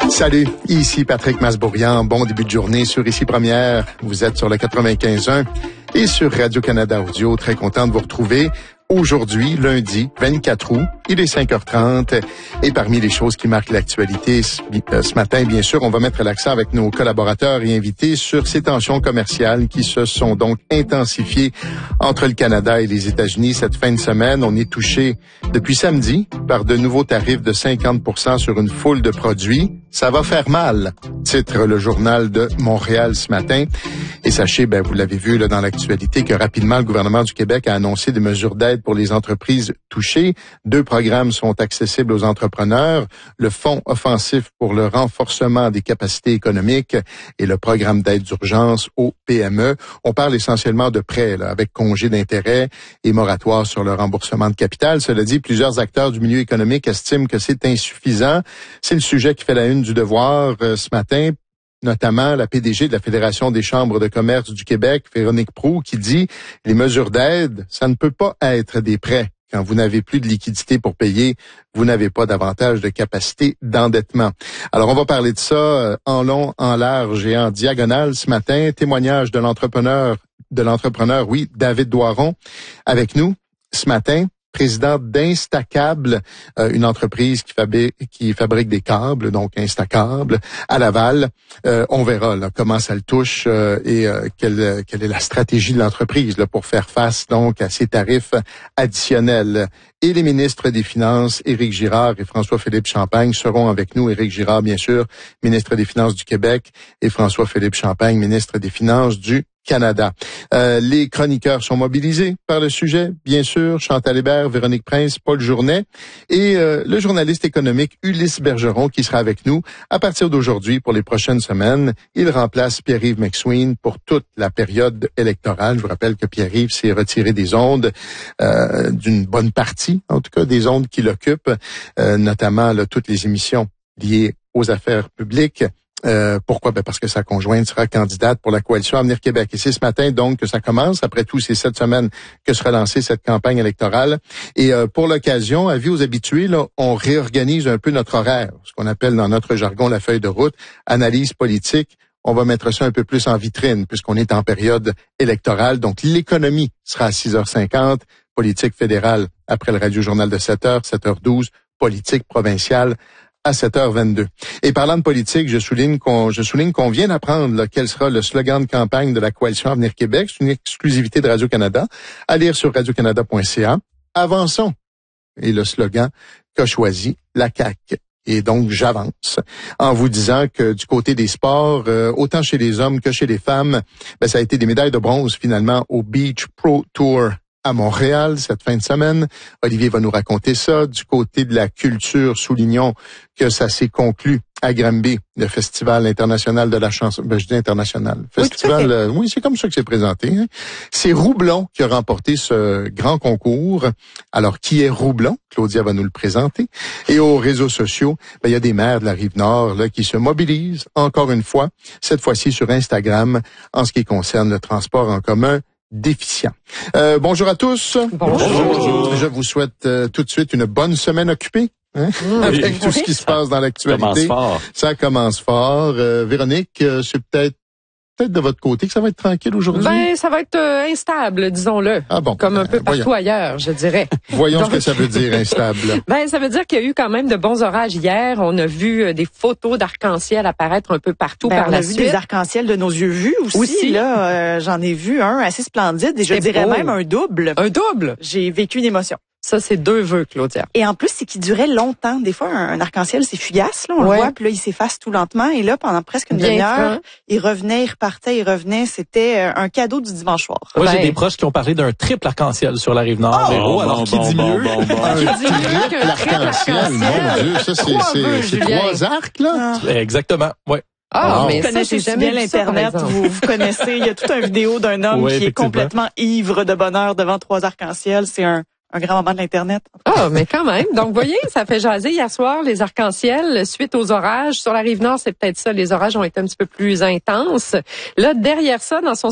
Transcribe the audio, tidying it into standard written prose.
Salut, ici Patrick Masbourian. Bon début de journée sur Ici Première. Vous êtes sur le 95.1 et sur Radio-Canada Audio. Très content de vous retrouver. Aujourd'hui, lundi 24 août, il est 5h30 et parmi les choses qui marquent l'actualité ce matin, bien sûr, on va mettre l'accent avec nos collaborateurs et invités sur ces tensions commerciales qui se sont donc intensifiées entre le Canada et les États-Unis cette fin de semaine. On est touché depuis samedi par de nouveaux tarifs de 50% sur une foule de produits. Ça va faire mal, titre le journal de Montréal ce matin. Et sachez, vous l'avez vu là dans l'actualité, que rapidement le gouvernement du Québec a annoncé des mesures d'aide pour les entreprises touchées. 2 programmes sont accessibles aux entrepreneurs. Le Fonds offensif pour le renforcement des capacités économiques et le programme d'aide d'urgence aux PME. On parle essentiellement de prêts là, avec congé d'intérêt et moratoire sur le remboursement de capital. Cela dit, plusieurs acteurs du milieu économique estiment que c'est insuffisant. C'est le sujet qui fait la une du Devoir ce matin. Notamment la PDG de la Fédération des chambres de commerce du Québec, Véronique Proulx, qui dit « Les mesures d'aide, ça ne peut pas être des prêts. Quand vous n'avez plus de liquidité pour payer, vous n'avez pas davantage de capacité d'endettement. » Alors, on va parler de ça en long, en large et en diagonale ce matin. Témoignage de l'entrepreneur, David Doiron, avec nous ce matin. Président d'Instacable, une entreprise qui fabrique des câbles, donc Instacable, à Laval. On verra là, comment ça le touche et quelle est la stratégie de l'entreprise là, pour faire face donc à ces tarifs additionnels. Et les ministres des Finances, Éric Girard et François-Philippe Champagne, seront avec nous. Éric Girard, bien sûr, ministre des Finances du Québec, et François-Philippe Champagne, ministre des Finances du Canada. Les chroniqueurs sont mobilisés par le sujet, bien sûr. Chantal Hébert, Véronique Prince, Paul Journet et le journaliste économique Ulysse Bergeron qui sera avec nous à partir d'aujourd'hui pour les prochaines semaines. Il remplace Pierre-Yves McSween pour toute la période électorale. Je vous rappelle que Pierre-Yves s'est retiré des ondes, d'une bonne partie, en tout cas, des ondes qu'il occupe, notamment là, toutes les émissions liées aux affaires publiques. Pourquoi? Parce que sa conjointe sera candidate pour la Coalition Avenir Québec. Et c'est ce matin, donc, que ça commence. Après tout, c'est cette semaine que sera lancée cette campagne électorale. Et pour l'occasion, avis aux habitués, là, on réorganise un peu notre horaire, ce qu'on appelle dans notre jargon la feuille de route, analyse politique. On va mettre ça un peu plus en vitrine, puisqu'on est en période électorale. Donc, l'économie sera à 6h50, politique fédérale après le radio-journal de 7h, 7h12, politique provinciale à 7h22. Et parlant de politique, je souligne qu'on vient d'apprendre là, quel sera le slogan de campagne de la Coalition Avenir Québec. C'est une exclusivité de Radio-Canada. À lire sur radiocanada.ca. Avançons. Et le slogan qu'a choisi la CAQ. Et donc, j'avance en vous disant que du côté des sports, autant chez les hommes que chez les femmes, ça a été des médailles de bronze finalement au Beach Pro Tour à Montréal cette fin de semaine. Olivier va nous raconter ça. Du côté de la culture, soulignons que ça s'est conclu à Granby, le Festival international de la chanson. Je dis international. Festival, oui, c'est comme ça que c'est présenté. Hein. C'est Roublon qui a remporté ce grand concours. Alors, qui est Roublon? Claudia va nous le présenter. Et aux réseaux sociaux, il y a des maires de la Rive-Nord là, qui se mobilisent encore une fois, cette fois-ci sur Instagram, en ce qui concerne le transport en commun déficient. Bonjour à tous. Bonjour. Je vous souhaite tout de suite une bonne semaine occupée. Hein? Avec tout ce qui se passe dans l'actualité. Ça commence fort. Véronique, c'est peut-être de votre côté que ça va être tranquille aujourd'hui? Ça va être instable, disons-le. Ah bon? Comme un peu partout ailleurs, je dirais. Voyons ce que ça veut dire, instable. Ça veut dire qu'il y a eu quand même de bons orages hier. On a vu des photos d'arc-en-ciel apparaître un peu partout par la suite. On a vu des arcs-en-ciel de nos yeux vus aussi. Là, j'en ai vu un assez splendide et je dirais même un double. Un double? J'ai vécu une émotion. Ça, c'est 2 vœux, Claudia. Et en plus, c'est qu'il durait longtemps. Des fois, un arc-en-ciel, c'est fugace, là, on le voit, puis là, il s'efface tout lentement. Et là, pendant presque une demi-heure, il revenait, il repartait. C'était un cadeau du dimanche soir. Moi, j'ai des proches qui ont parlé d'un triple arc-en-ciel sur la Rive-Nord. Alors, qui dit mieux? Un triple arc-en-ciel, mon Dieu, ça, c'est 3 arcs, là? Exactement, oui. Mais vous connaissez bien l'Internet, vous connaissez, il y a toute une vidéo d'un homme qui est complètement ivre de bonheur devant 3 arcs-en-ciel. C'est un grand moment de l'Internet. Mais quand même. Donc, voyez, ça fait jaser hier soir, les arcs-en-ciel, suite aux orages. Sur la Rive-Nord, c'est peut-être ça. Les orages ont été un petit peu plus intenses. Là, derrière ça, dans son